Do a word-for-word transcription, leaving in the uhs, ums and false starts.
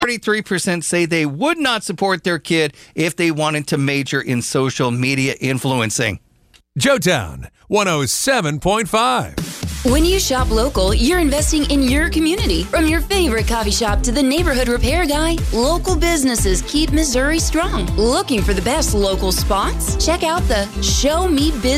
forty-three percent say they would not support their kid if they wanted to major in social media influencing. Joetown, one oh seven point five. When you shop local, you're investing in your community. From your favorite coffee shop to the neighborhood repair guy, local businesses keep Missouri strong. Looking for the best local spots? Check out the Show Me Business